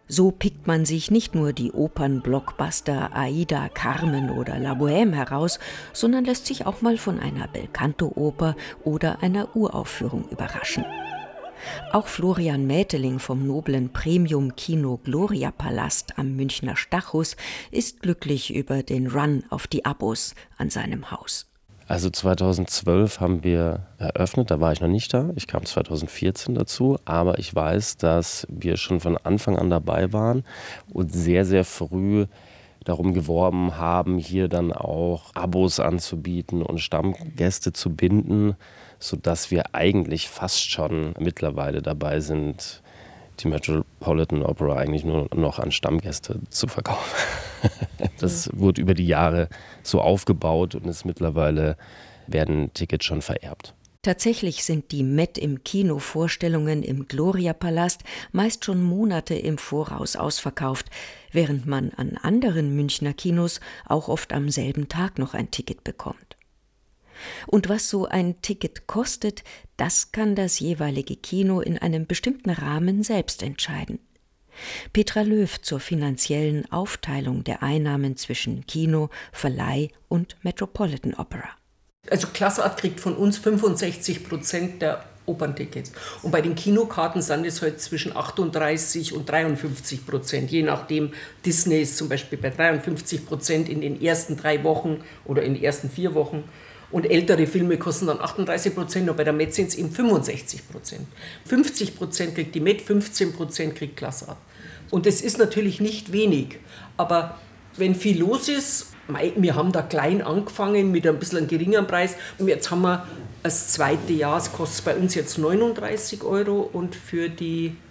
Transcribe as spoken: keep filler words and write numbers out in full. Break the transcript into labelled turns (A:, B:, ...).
A: So pickt man sich nicht nur die Opernblockbuster Aida, Carmen oder La Bohème heraus, sondern lässt sich auch mal von einer Belcanto-Oper oder einer Uraufführung überraschen. Auch Florian Mähteling vom noblen Premium-Kino Gloria Palast am Münchner Stachus ist glücklich über den Run auf die Abos an seinem Haus.
B: Also zweitausendzwölf haben wir eröffnet, da war ich noch nicht da. Ich kam zweitausendvierzehn dazu, aber ich weiß, dass wir schon von Anfang an dabei waren und sehr, sehr früh darum geworben haben, hier dann auch Abos anzubieten und Stammgäste zu binden, sodass wir eigentlich fast schon mittlerweile dabei sind, die Metropolitan Opera eigentlich nur noch an Stammgäste zu verkaufen. Das wurde über die Jahre so aufgebaut und ist mittlerweile werden Tickets schon vererbt.
A: Tatsächlich sind die Met im Kino-Vorstellungen im Gloria-Palast meist schon Monate im Voraus ausverkauft, während man an anderen Münchner Kinos auch oft am selben Tag noch ein Ticket bekommt. Und was so ein Ticket kostet, das kann das jeweilige Kino in einem bestimmten Rahmen selbst entscheiden. Petra Löw zur finanziellen Aufteilung der Einnahmen zwischen Kino, Verleih und Metropolitan Opera.
C: Also Classart kriegt von uns fünfundsechzig Prozent der Operntickets. Und bei den Kinokarten sind es halt zwischen achtunddreißig und dreiundfünfzig Prozent. Je nachdem, Disney ist zum Beispiel bei dreiundfünfzig Prozent in den ersten drei Wochen oder in den ersten vier Wochen. Und ältere Filme kosten dann achtunddreißig Prozent und bei der Met sind es eben fünfundsechzig Prozent. fünfzig Prozent kriegt die Met, fünfzehn Prozent kriegt Classart. Und das ist natürlich nicht wenig, aber wenn viel los ist, wir haben da klein angefangen mit ein bisschen einem geringeren Preis und jetzt haben wir das zweite Jahr, es kostet bei uns jetzt neununddreißig Euro und für die